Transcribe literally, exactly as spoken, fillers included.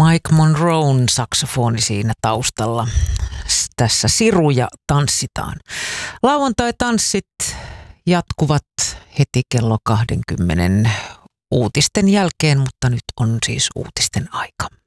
Mike Monroen saksofoni siinä taustalla. Tässä Siru ja tanssitaan. Lauantai-tanssit jatkuvat heti kello kaksikymmentä uutisten jälkeen, mutta nyt on siis uutisten aika.